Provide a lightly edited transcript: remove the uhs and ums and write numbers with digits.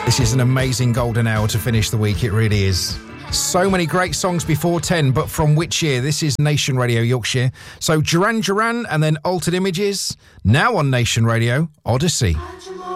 This is an amazing golden hour to finish the week, it really is. So many great songs before 10, but from which year? This is Nation Radio Yorkshire. So Duran Duran and then Altered Images, now on Nation Radio Odyssey.